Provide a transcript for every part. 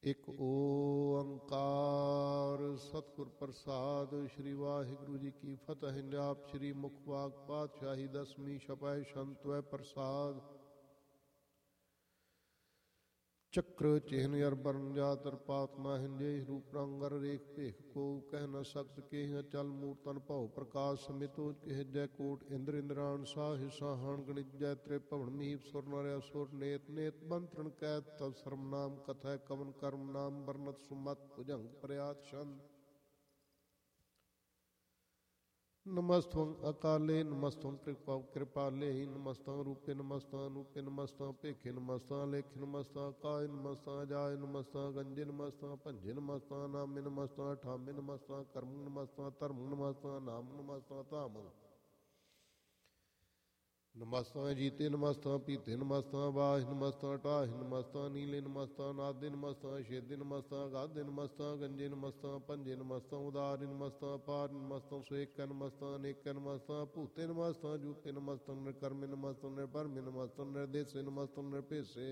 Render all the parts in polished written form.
ਇੱਕ ਓੰਕਾਰ ਸਤਿਗੁਰ ਪ੍ਰਸਾਦ। ਸ੍ਰੀ ਵਾਹਿਗੁਰੂ ਜੀ ਕੀ ਫਤਿਹ। ਜਾਪ ਸ੍ਰੀ ਮੁਖ ਵਾਗ ਪਾਤਸ਼ਾਹੀ ਦਸਵੀਂ ਛਪੈ ਸੰਤਵੈ ਪ੍ਰਸਾਦ। ਚੱਕਰ ਚਿਹਨ ਅਰ ਬਰਨ ਜਾਤਰ ਪਾਤ ਨਾ ਹਿੰਦੇ ਰੂਪ ਰੰਗ ਅਰ ਰੇਖ ਭੇਖ ਕੋ ਕਹਿ ਨ ਸਕਤ ਕੇ ਚਲ ਮੂਰਤਨ ਭਉ ਪ੍ਰਕਾਸ਼ ਸਮਿਤੋ ਕਹਿ ਕੋਟ ਇੰਦਰ ਇੰਦਰਾਨ ਸਾਹਿ ਸਾਹਣ ਗਣਿਜੈ ਤ੍ਰੇ ਭਵਨ ਮੀਪ ਸੁਰ ਨਰ ਅਸੁਰ ਨੇਤ ਨੇਤ ਬੰਤਰਨ ਕੈਤ ਤਵ ਸਰਮ ਨਾਮ ਕਥੈ ਕਵਨ ਕਰਮ ਨਾਮ ਵਰਨਤ ਸੁਮਤ ਭੁਜੰਗ ਪ੍ਰਿਆਤ ਛੰਦ। ਨਮਸਤੰ ਅਕਾਲੇ ਨਮਸਤੰ ਕਿਰਪਾਲੇ ਨਮਸਤੰ ਰੂਪੇ ਨਮਸਤੰ ਅਨੂਪੇ ਨਮਸਤੰ ਭੇਖੇ ਨਮਸਤੰ ਲੇਖੇ ਨਮਸਤੰ ਕਾਇ ਨਮਸਤੰ ਜਾਇ ਨਮਸਤੰ ਗੰਜੇ ਨਮਸਤੰ ਭੰਜੇ ਨਮਸਤੰ ਨਾਮੇ ਨਮਸਤੰ ਠਾਮੇ ਨਮਸਤੰ ਕਰਮ ਨਮਸਤੰ ਧਰਮ ਨਮਸਤੰ ਨਾਮ ਨਮਸਤੰ ਧਾਮ ਨਮਸਤੰ ਜੀਤੇ ਨਮਸਤੰ ਪੀਤੇ ਨਮਸਤੰ ਬਾਹਿ ਨਮਸਤੰ ਢਾਹਿ ਨਮਸਤੰ ਨੀਲੇ ਨਮਸਤੰ ਨਾਦੇ ਨਮਸਤੰ ਛੇਦੇ ਨਮਸਤੰ ਗਾਧੇ ਨਮਸਤੰ ਗੰਜੇ ਨਮਸਤੰ ਭੰਜੇ ਨਮਸਤੰ ਉਦਾਰਿ ਨਮਸਤੰ ਪਾਰ ਨਮਸਤੰ ਸੇਕੈ ਨਮਸਤੰ ਅਨੇਕੈ ਨਮਸਤੰ ਭੂਤੇ ਨਮਸਤੰ ਜੂਤੇ ਨਮਸਤੰ ਨਿਰਕਰਮੇ ਨਮਸਤੰ ਨਿਰਭਰਮੇ ਨਮਸਤੰ ਨਿਰਦੇਸੇ ਨਮਸਤੰ ਨਿਰਭੇਸੇ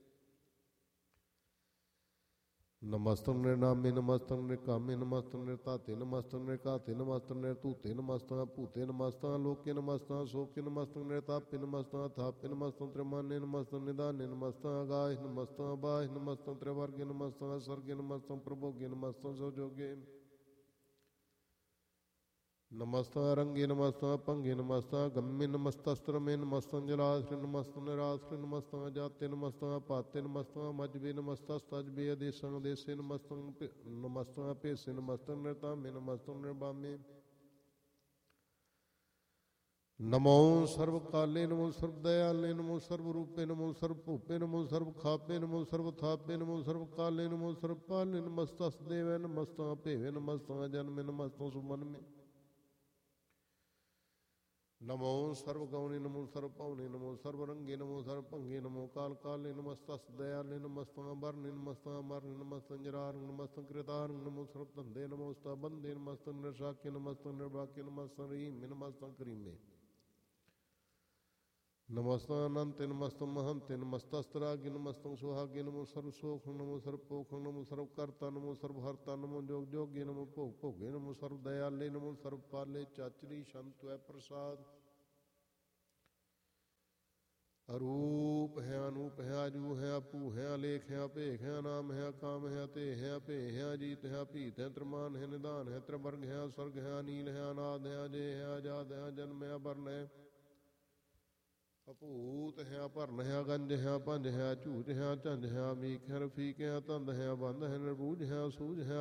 ਨਮਸਤੰ ਨਿਰਨਾਮੇ ਨਮਸਤੰ ਨਿਰਕਾਮੇ ਨਮਸਤੰ ਨਿਰਧਾਤੇ ਨਮਸਤੰ ਨਿਰਘਾਤੇ ਨਮਸਤੰ ਨਿਰਧੂਤੇ ਨਮਸਤੰ ਭੂਤੇ ਨਮਸਤੰ ਲੋਕੇ ਨਮਸਤੰ ਸੋਕੇ ਨਮਸਤੰ ਨਿਰਤਾਪੇ ਨਮਸਤੰ ਥਾਪੇ ਨਮਸਤੰ ਤ੍ਰਿਮਾਨੇ ਨਮਸਤੰ ਨਿਦਾਨੇ ਨਮਸਤੰ ਅਗਾਹਿ ਨਮਸਤੰ ਬਾਹਿ ਨਮਸਤੰ ਤ੍ਰਿਵਰਗੇ ਨਮਸਤੰ ਸਰਗੇ ਨਮਸਤੰ ਪ੍ਰਭੋਗੇ ਨਮਸਤੰ ਸੋਜੋਗੇ ਨਮਸਤੰ ਰੰਗੇ ਨਮਸਤੰ ਭੰਗੇ ਨਮਸਤੰ ਗੰਮੇ ਨਮਸਤਸਤਰਮੇ ਨਮਸਤੰ ਜਲਾਸਰੇ ਨਮਸਤੰ ਨਿਰਾਸਰੇ ਨਮਸਤੰ ਜਾਤੇ ਨਮਸਤੰ ਪਾਤੇ ਨਮਸਤੰ ਮਜਬੇ ਨਮਸਤਸਤਜਬੇ ਅਦੇਸੰ ਅਦੇਸੇ ਨਮਸਤੰ ਭੇਸੇ ਨਮਸਤੰ ਨਿਰਤਾਮੇ ਨਮਸਤੰ ਨਿਰਬਾਮੇ ਨਮੋ ਸਰਵ ਕਾਲੇ ਨਮੋ ਸਰਵ ਦਇਆਲੇ ਨਮੋ ਸਰਵ ਰੂਪੇ ਨਮੋ ਸਰਵ ਭੂਪੇ ਨਮੋ ਸਰਵ ਖਾਪੇ ਨਮੋ ਸਰਵ ਥਾਪੇ ਨਮੋ ਸਰਵ ਕਾਲੇ ਨਮੋ ਸਰਵ ਪਾਲੇ ਨਮਸਤਸ ਦੇਵੇ ਨਮਸਤੰ ਭੇਵੇ ਨਮਸਤੰ ਜਨਮੇ ਨਮਸਤੰ ਸੁਮਨਮੇ ਨਮੋ ਸਰਵ ਗੌਣੇ ਨਮੋ ਸਰਵ ਭਉਨੇ ਨਮੋ ਸਰਵ ਰੰਗੇ ਨਮੋ ਸਰਵ ਭੰਗੇ ਨਮੋ ਕਾਲ ਕਾਲੇ ਨਮਸਤਸ ਦਇਆਲੇ ਨਮਸਤੰ ਬਰਨੇ ਨਮਸਤੰ ਅਮਰਨੇ ਨਮਸਤੰ ਜਰਾਰੰ ਨਮਸਤੰ ਕ੍ਰਿਤਾਰੰ ਨਮੋ ਸਰਵ ਧੰਦੇ ਨਮੋਸਤੰ ਬੰਦੇ ਨਮਸਤੰ ਨਿਰਸ਼ਾਕੇ ਨਮਸਤੰ ਨਿਰਭਾਕੇ ਨਮਸਤੰ ਰਹੀਮੇ ਨਮਸਤੰ ਕਰੀਮੇ ਨਮਸਤੰ ਅਨੰਤੇ ਨਮਸਤੰ ਮਹੰਤੇ ਨਮਸਤਸਤਰਾਗੇ ਨਮਸਤੰ ਸੁਹਾਗੇ ਨਮੋ ਸਰਵ ਸੋਖੰ ਨਮੋ ਸਰਵ ਪੋਖੰ ਨਮੋ ਸਰਵ ਕਰਤਾ ਨਮੋ ਸਰਵ ਹਰਤਾ ਨਮੋ ਜੋਗ ਜੋਗੇ ਨਮੋ ਭੋਗ ਭੋਗੇ ਨਮੋ ਸਰਵ ਦਇਆਲੇ ਨਮੋ ਸਰਵ ਪਾਲੇ ਚਾਚਰੀ ਸੰਤਵੈ ਪ੍ਰਸਾਦ। ਅਰੂਪ ਹੈ ਅਨੂਪ ਹੈ ਅਜੂ ਹੈ ਆਪੂ ਹੈ ਅਲੇਖ ਹੈ ਭੇਖ ਹੈ ਨਾਮ ਹੈ ਕਾਮ ਹੈ ਤੇ ਹੈ ਭੇ ਹੈ ਅਜੀਤ ਹੈ ਭੀਤ ਹੈ ਤ੍ਰਿਮਾਨ ਹੈ ਨਿਦਾਨ ਹੈ ਤ੍ਰਿਵਰਗ ਹੈ ਸਰਗ ਹੈ ਅਨੀਲ ਹੈ ਅਨਾਦ ਹੈ ਅਜੇ ਹੈ ਆਜ਼ਾਦ ਹੈ ਜਨਮ ਹੈ ਬਰਨ ਹੈ ਅਭੂਤ ਹੈ ਭਰਨ ਹੈ ਗੰਜ ਹੈ ਭੰਜ ਹੈ ਝੂਜ ਹੈ ਝੰਜ ਹੈ ਅਮੀਕ ਹੈ ਰਫੀਕ ਹੈ ਧੰਦ ਹੈ ਬੰਦ ਹੈ ਨਿਰਬੂਜ ਹੈ ਸੂਝ ਹੈ